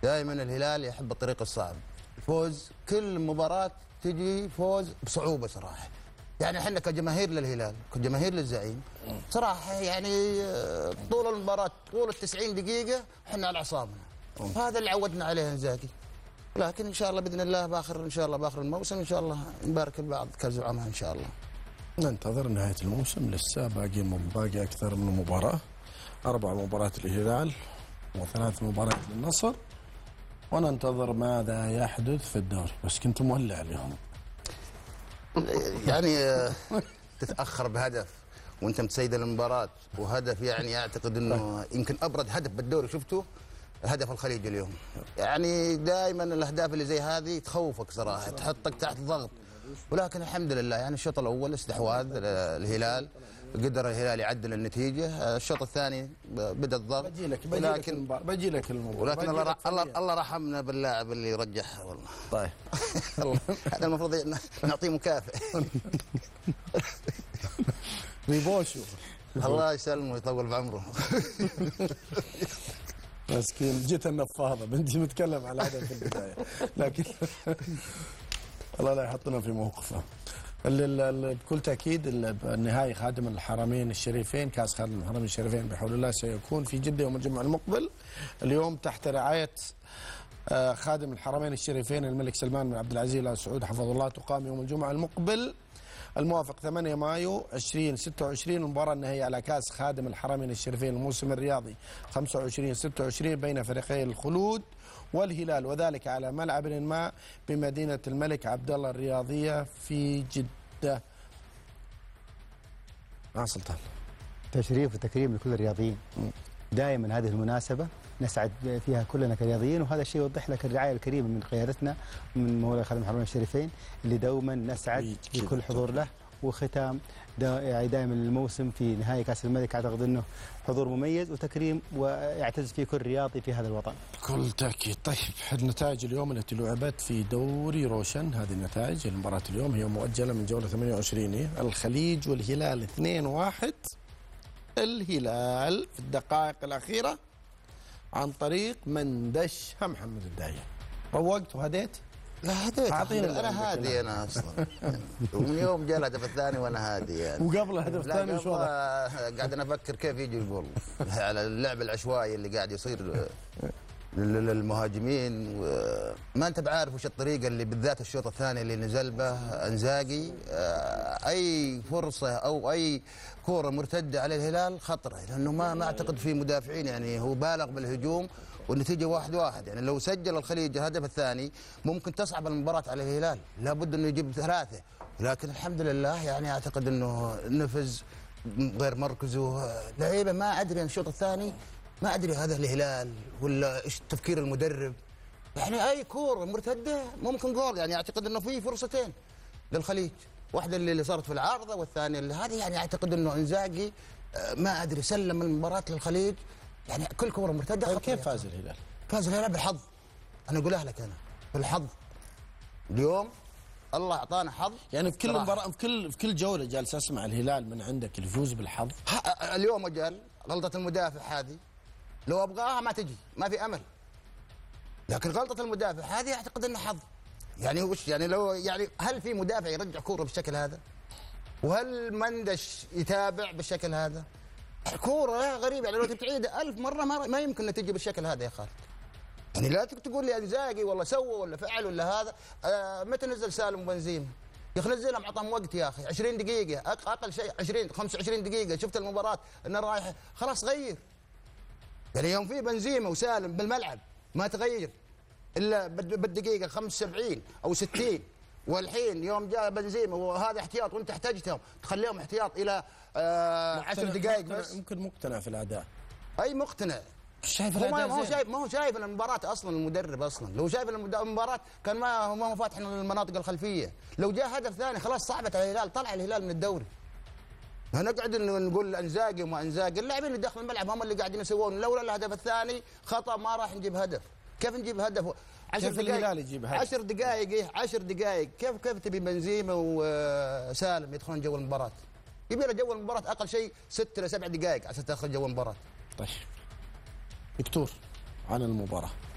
دائما الهلال يحب الطريق الصعب، الفوز كل مباراة تجي فوز بصعوبة صراحة. يعني احنا كجماهير للهلال كجماهير للزعيم صراحة يعني طول المباراة طول ال90 دقيقة احنا على اعصابنا. هذا اللي عودنا عليه انزاجي. لكن ان شاء الله باذن الله باخر الموسم ان شاء الله نبارك البعض كاس العام ان شاء الله. ننتظر نهاية الموسم، لسه باقي أكثر من مباراة، 4 مباريات الهلال و3 مباريات للنصر، وننتظر ماذا يحدث في الدوري. بس كنت مولع اليوم يعني تتأخر بهدف وانت متسيد المباراة، وهدف يعني اعتقد انه يمكن ابرد هدف بالدوري شفته هدف الخليج اليوم. يعني دائما الاهداف اللي زي هذه تخوفك صراحة، تحطك تحت ضغط. ولكن الحمد لله يعني الشوط الاول استحواذ الهلال، قدر الهلال يعدل النتيجه. الشوط الثاني بدا الضغط. بجي لك المباراة ولكن الله رحمنا باللاعب اللي رجعها والله. طيب هذا المفروض نعطيه مكافئ. ريبوشو الله يسلمه ويطول بعمره. مسكين جيت النفاضه بنتي متكلم على هذا في البدايه، لكن الله لا يحطنا في موقفه. بكل تاكيد النهائي خادم الحرمين الشريفين، كاس خادم الحرمين الشريفين بحول الله سيكون في جده يوم الجمعه المقبل، اليوم تحت رعايه خادم الحرمين الشريفين الملك سلمان بن عبد العزيز ال سعود حفظه الله. تقام يوم الجمعه المقبل الموافق 8 مايو 2026 المباراة النهائية على كأس خادم الحرمين الشريفين الموسم الرياضي 25-26 بين فريقي الخلود والهلال، وذلك على ملعب ما بمدينة الملك عبد الله الرياضية في جدة. سلطان. تشريف وتكريم لكل الرياضيين. دائما هذه المناسبة نسعد فيها كلنا كرياضيين، وهذا الشيء يوضح لك الرعاية الكريمة من قيادتنا من مولاي خادم الحرمين الشريفين اللي دوما نسعد بكل حضور له. وختام دائما الموسم في نهاية كأس الملك أعتقد أنه حضور مميز وتكريم ويعتز فيه كل رياضي في هذا الوطن. بكل تأكيد. طيب النتائج اليوم التي لعبت في دوري روشن، هذه النتائج المباراة اليوم هي مؤجلة من جولة 28. الخليج والهلال 2-1 الهلال في الدقائق الأخيرة عن طريق مندش محمد الداية. روقت وهديت؟ لا هديت، انا هادي انا اصلا. ومن يوم جاء الهدف الثاني وانا هادي يعني. وقبل الهدف الثاني وش وضع؟ قاعد انا افكر كيف يجي الجول على اللعب العشوائي اللي قاعد يصير للمهاجمين، وما انت بعارف وش الطريقه اللي بالذات الشوط الثاني اللي نزل به انزاجي. اي فرصه او اي كوره مرتده على الهلال خطره، لانه ما اعتقد في مدافعين، يعني هو بالغ بالهجوم والنتيجه 1-1. يعني لو سجل الخليج الهدف الثاني ممكن تصعب المباراه على الهلال، لابد انه يجيب 3. لكن الحمد لله يعني اعتقد انه نفذ غير مركزه لعيبه. ما ادري الشوط الثاني ما ادري هذا الهلال ولا ايش تفكير المدرب. يعني اي كوره مرتده ممكن جول. يعني اعتقد انه في فرصتين للخليج، واحده اللي صارت في العارضه والثانيه اللي هذه. يعني اعتقد انه انزاجي ما ادري سلم المباراه للخليج. يعني كل كوره مرتده. طيب كيف فاز الهلال؟ فاز الهلال بالحظ. انا اقولها لك انا بالحظ. اليوم الله اعطانا حظ. يعني في كل مباراه في كل جوله جالس اسمع الهلال من عندك يفوز بالحظ. اليوم اجل غلطه المدافع هذه لو ابغاها ما تجي، ما في امل. لكن غلطه المدافع هذه اعتقد انها حظ. يعني وش يعني لو يعني هل في مدافع يرجع كوره بالشكل هذا؟ وهل مندش يتابع بالشكل هذا؟ كوره غريبه. يعني لو تعيدها 1000 مره ما يمكن تجي بالشكل هذا يا خالد. يعني لا تقول لي انزاجي والله سوى ولا فعل ولا هذا. متى نزل سالم بنزيما؟ يا اخي نزلهم اعطاهم وقت يا اخي 20 دقيقه اقل شيء 25 دقيقه. شفت المباراه انه رايح خلاص غير. يعني يوم في بنزيما وسالم بالملعب ما تغير الا بالدقيقه 75 او 60. والحين يوم جاء بنزيما وهذا احتياط وانت احتجتهم تخليهم احتياط الى 10 دقائق بس. يمكن مقتنع في الاداء. اي مقتنع. شايف ما هو شايف المباراة اصلا. المدرب اصلا لو شايف المباراة كان ما هو فاتح المناطق الخلفيه. لو جاء هدف ثاني خلاص صعبت على الهلال، طلع الهلال من الدوري. هنقعد نقول انزاجي وما انزاجي. اللاعبين اللي داخل الملعب هم اللي قاعدين يسوون. لولا الهدف الثاني خطا ما راح نجيب هدف. كيف نجيب هدف 10 دقائق؟ الهلال يجيب هدف 10 دقائق 10 دقائق. كيف تبي بنزيما وسالم يدخلون جو المباراة؟ يبي له جو المباراة اقل شيء 6 ل 7 دقائق عشان تدخل جو المباراة. طيب دكتور عن المباراة.